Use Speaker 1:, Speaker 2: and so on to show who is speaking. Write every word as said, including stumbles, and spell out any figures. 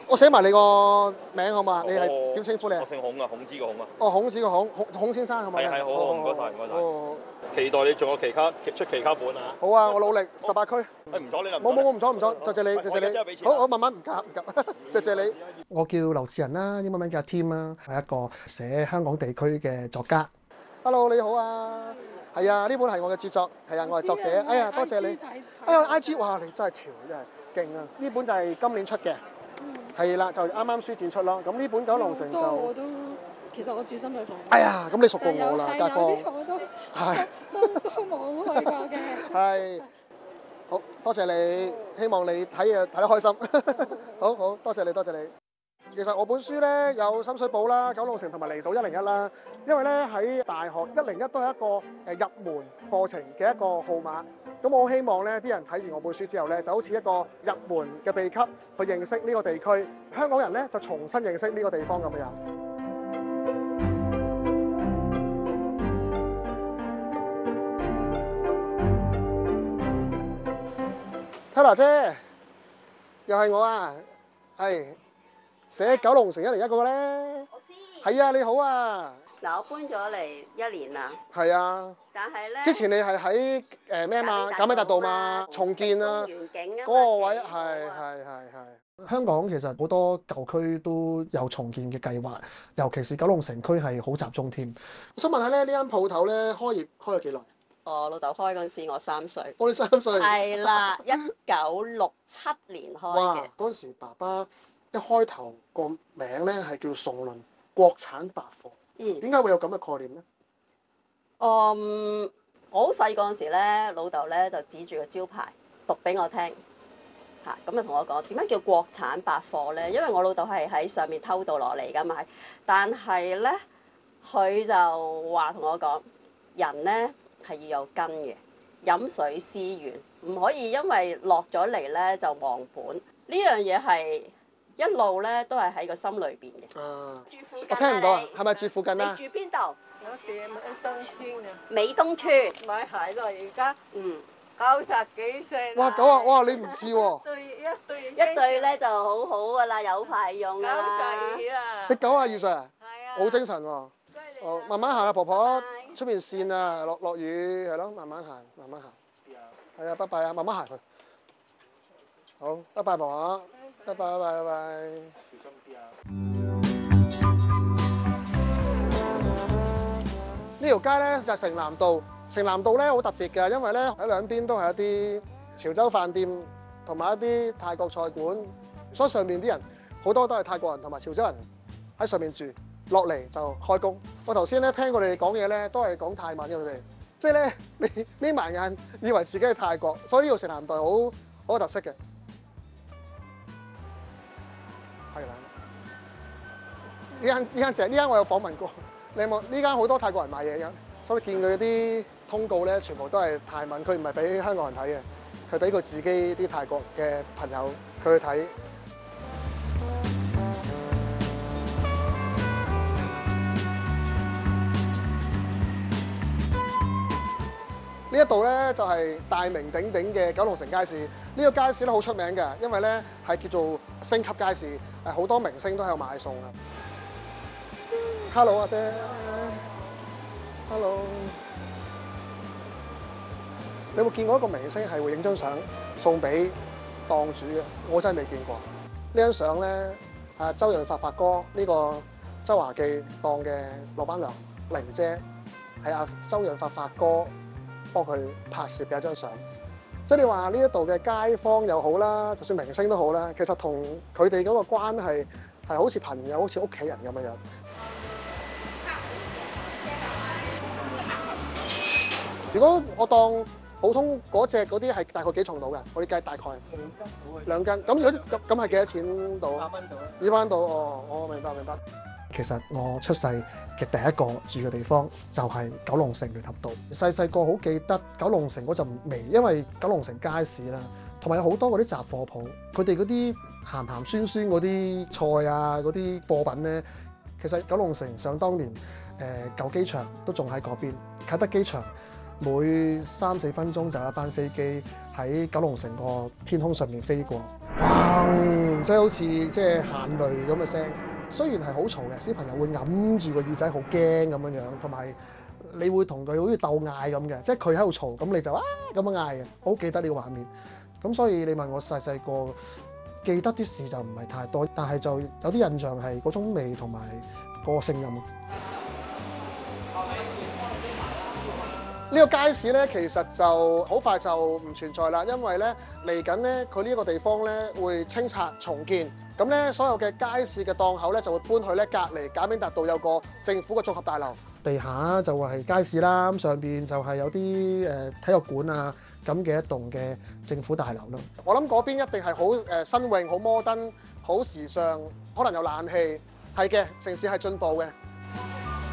Speaker 1: 我寫埋你個名好嘛？你係點稱呼你啊？
Speaker 2: 我姓孔啊，孔子個孔啊。
Speaker 1: 哦，孔子個孔，孔孔先生係咪？
Speaker 2: 係係，好好，唔該晒，唔該晒。期待你做個期卡出期卡本啊！
Speaker 1: 好啊，我努力，十八區。
Speaker 2: 誒唔阻你啦。
Speaker 1: 冇冇冇唔阻唔阻，就謝你，就謝你。好，我慢慢唔夾唔夾，就謝你。我叫劉志仁啦，英文名叫阿 Tim 啦，係一個寫香港地區嘅作家。Hello， 你好啊。係啊，呢本係我嘅著作，係啊，我係作者。哎呀，多謝你。哎呀 ，I G， 哇，你真係潮，真係勁啊！呢本就係今年出嘅。係啦，就啱啱書展出咯。咁呢本《九龍城》就
Speaker 3: 我都其實我住深水埗。
Speaker 1: 哎呀，咁你熟過我啦，街坊。
Speaker 3: 我都係都都冇去過嘅。
Speaker 1: 係，好多謝你，希望你睇嘢睇得開心。好好，多謝你，多謝你。其實我本書咧有深水埗啦、九龍城同埋離島一零一啦，因為咧喺大學一零一都係一個誒入門課程嘅一個號碼。咁我好希望咧啲人睇完我本書之後咧，就好似一個入門嘅秘笈去認識呢個地區，香港人咧就重新認識呢個地方咁樣。Tella 姐，又係我啊，係。寫九龍城一零一嗰個咧，
Speaker 4: 我知。
Speaker 1: 係啊，你好啊。
Speaker 4: 嗱，我搬咗嚟一年啦。
Speaker 1: 係啊。
Speaker 4: 但係咧，
Speaker 1: 之前你係喺誒咩嘛？賈美達道嘛，重建啊。嗰個位係係係係。香港其實好多舊區都有重建嘅計劃，尤其是九龍城區係好集中添。我想問下咧，呢間鋪頭咧開業開咗幾耐？
Speaker 4: 我老豆開嗰陣時，我三歲。
Speaker 1: 我哋三歲。係
Speaker 4: 啦，一九六七年開嘅。
Speaker 1: 哇！嗰陣時爸爸。一開頭個名咧係叫崇倫國產百貨，嗯，點解會有咁嘅概念咧？
Speaker 4: 嗯，我好細個嗰陣時咧，老豆咧就指住個招牌讀俾我聽，嚇咁就同我講點解叫國產百貨咧？因為我老豆係喺上面偷渡落嚟㗎嘛，但係咧佢就話同我講，人咧係要有根嘅，飲水思源，唔可以因為落咗嚟咧就忘本。呢樣嘢係一路咧都係喺個心裏邊嘅。啊，住附近
Speaker 1: 我聽唔到啊，係咪住附近啊？
Speaker 4: 你住邊度？
Speaker 5: 我住美東村啊。
Speaker 4: 美東村。
Speaker 5: 買鞋咯，而家。
Speaker 4: 嗯。
Speaker 5: 九十幾歲啦。
Speaker 1: 哇，九啊！哇，你唔似喎。
Speaker 5: 對一對。
Speaker 4: 一對咧就好好㗎啦，有排用㗎啦。
Speaker 5: 九十二啊。
Speaker 1: 你九啊二歲啊？
Speaker 5: 係啊。
Speaker 1: 好精神喎。哦，慢慢行啊，婆婆。出邊跣啊，落落雨係咯，慢慢行，慢慢行。係啊，拜拜啊，慢慢行去。好，拜拜婆婆。拜拜拜拜拜拜。小心啲啊！呢條街咧就係城南道。城南道咧好特別嘅，因為咧喺兩邊都係一啲潮州飯店同埋一啲泰國菜館，所以上面啲人好多都係泰國人同埋潮州人喺上面住，落嚟就開工。我頭先咧聽佢哋講嘢咧，都係講泰文嘅佢哋，即係咧你眯埋眼以為自己係泰國，所以呢條城南道好好有特色嘅。係啦，呢間呢間正，呢間我有訪問過。你有冇呢間好多泰國人買嘢嘅？所以見佢啲通告咧，全部都係泰文，佢唔係俾香港人睇嘅，佢俾佢自己啲泰國嘅朋友佢去睇。呢一度咧就係大名鼎鼎嘅九龍城街市。呢個街市咧好出名嘅，因為咧係叫做星級街市，誒好多明星都喺度買餸啊。Hello 阿姐。Hello， 你有冇見過一個明星係會影張相送俾檔主嘅？我真係未見過。呢張相咧，啊周潤發發哥呢個周華記檔嘅老闆娘玲姐，係阿周潤發發哥幫佢拍攝嘅一張相。即係你話呢一度嘅街坊又好啦，就算明星都好啦，其實同佢哋嗰個關係係好似朋友、好似屋企人咁樣樣。如果我當普通嗰隻嗰啲係大概幾重到嘅？我哋計大概兩斤，兩斤。咁如果咁咁係幾多錢到？二百蚊到啦。二百蚊到，哦，我明白明白。其實我出世嘅第一個住嘅地方就係九龍城聯合道。細細個好記得九龍城嗰陣味，因為九龍城街市啦，同埋有好多嗰啲雜貨鋪，佢哋嗰啲鹹鹹酸酸嗰啲菜啊，嗰啲貨品咧，其實九龍城想當年誒、呃、舊機場都仲喺嗰邊，啟德機場。每三四分鐘就有一班飛機喺九龍城個天空上面飛過，哇！ 砰，即係好似即係行雷咁嘅聲。雖然係好嘈嘅，小朋友會揞住個耳仔，好驚咁樣樣，同埋你會同佢好似鬥嗌咁嘅，即係佢喺度嘈，咁你就啊咁樣嗌嘅。我好記得呢個畫面。咁所以你問我細細個記得啲事就唔係太多，但係就有啲印象係嗰種味同埋個聲音。呢個街市咧，其實就好快就唔存在啦，因為咧嚟緊咧佢呢一個地方咧會清拆重建，咁咧所有嘅街市嘅檔口咧就會搬去咧隔離賈炳達道有個政府嘅綜合大樓，地下就係街市啦，咁上邊就係有啲誒體育館啊咁嘅一棟嘅政府大樓咯。我諗嗰邊一定係好誒新穎、好摩登、好時尚，可能有冷氣，係嘅，城市係進步嘅。